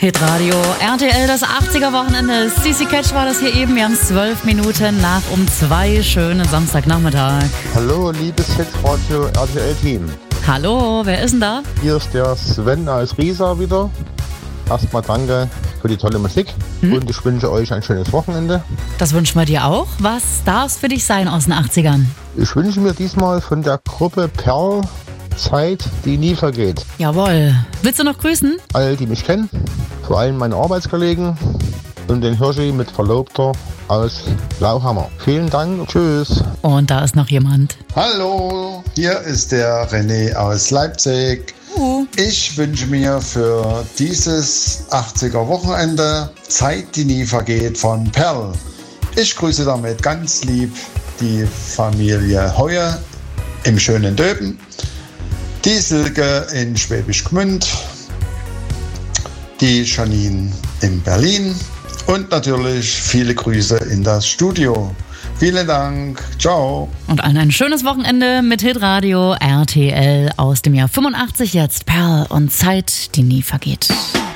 Hitradio RTL, das 80er-Wochenende. CC Catch war das hier eben. Wir haben 12 Minuten nach um 2. Schönen Samstagnachmittag. Hallo, liebes Hitradio RTL-Team. Hallo, wer ist denn da? Hier ist der Sven aus Riesa wieder. Erstmal danke für die tolle Musik und ich wünsche euch ein schönes Wochenende. Das wünschen wir dir auch. Was darf es für dich sein aus den 80ern? Ich wünsche mir diesmal von der Gruppe Perl Zeit, die nie vergeht. Jawohl. Willst du noch grüßen? Alle, die mich kennen, vor allem meine Arbeitskollegen und den Hirschi mit Verlobter aus Lauhammer. Vielen Dank, tschüss. Und da ist noch jemand. Hallo, hier ist der René aus Leipzig. Ich wünsche mir für dieses 80er-Wochenende Zeit, die nie vergeht von Perl. Ich grüße damit ganz lieb die Familie Heue im schönen Döben, die Silke in Schwäbisch Gmünd, die Janine in Berlin und natürlich viele Grüße in das Studio. Vielen Dank. Ciao. Und allen ein schönes Wochenende mit Hitradio RTL aus dem Jahr 85 jetzt. Perl und Zeit, die nie vergeht.